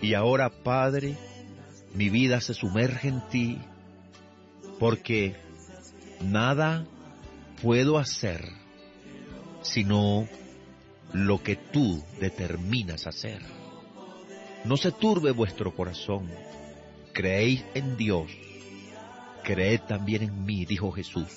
Y ahora, Padre, mi vida se sumerge en ti, porque nada puedo hacer sino lo que tú determinas hacer. No se turbe vuestro corazón. Creéis en Dios, creed también en mí, dijo Jesús.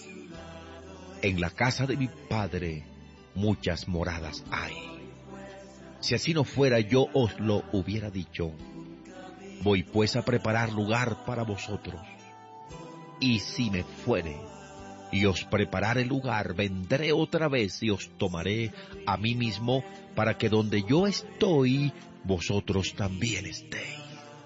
En la casa de mi Padre muchas moradas hay. Si así no fuera, yo os lo hubiera dicho. Voy pues a preparar lugar para vosotros. Y si me fuere y os preparare lugar, vendré otra vez y os tomaré a mí mismo, para que donde yo estoy, vosotros también estéis.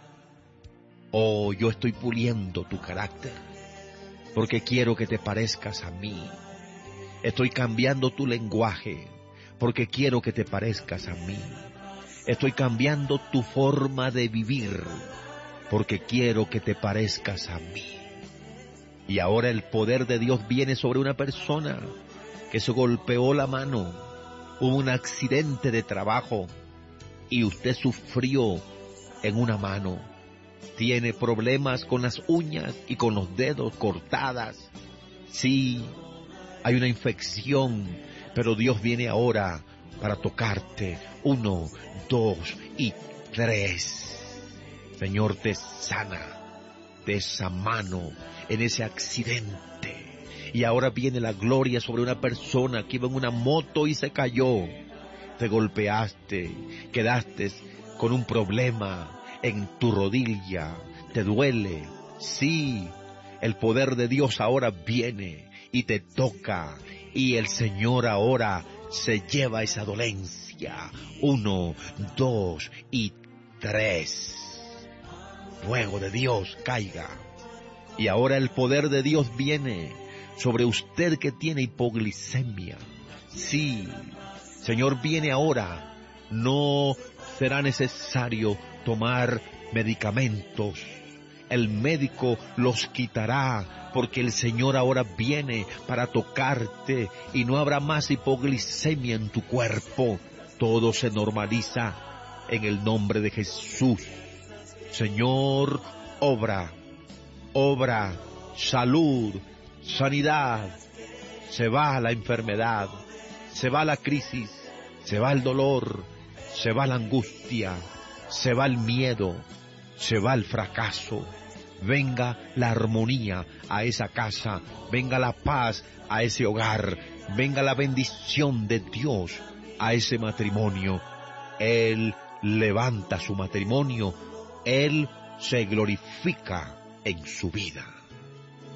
Oh, yo estoy puliendo tu carácter, porque quiero que te parezcas a mí. Estoy cambiando tu lenguaje, porque quiero que te parezcas a mí. Estoy cambiando tu forma de vivir, porque quiero que te parezcas a mí. Y ahora el poder de Dios viene sobre una persona que se golpeó la mano, hubo un accidente de trabajo y usted sufrió en una mano. Tiene problemas con las uñas y con los dedos cortadas. Sí, hay una infección, pero Dios viene ahora para tocarte. 1, 2 y 3. Señor, te sana de esa mano, en ese accidente. Y ahora viene la gloria sobre una persona que iba en una moto y se cayó. Te golpeaste, quedaste con un problema en tu rodilla, te duele. Sí, el poder de Dios ahora viene y te toca, y el Señor ahora se lleva esa dolencia. 1, 2 y 3. Fuego de Dios caiga. Y ahora el poder de Dios viene sobre usted que tiene hipoglicemia. Sí, Señor, viene ahora. No será necesario tomar medicamentos. El médico los quitará, porque el Señor ahora viene para tocarte y no habrá más hipoglicemia en tu cuerpo. Todo se normaliza en el nombre de Jesús. Señor, obra, salud, sanidad. Se va la enfermedad, se va la crisis, se va el dolor, se va la angustia, se va el miedo, se va el fracaso. Venga la armonía a esa casa, venga la paz a ese hogar, venga la bendición de Dios a ese matrimonio. Él levanta su matrimonio, Él se glorifica en su vida.